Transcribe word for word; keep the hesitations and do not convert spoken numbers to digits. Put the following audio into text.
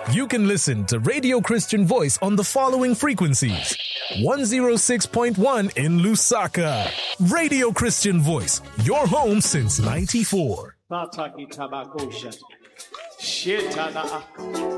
You can listen to Radio Christian Voice on the following frequencies. one oh six point one in Lusaka. Radio Christian Voice, your home since ninety-four.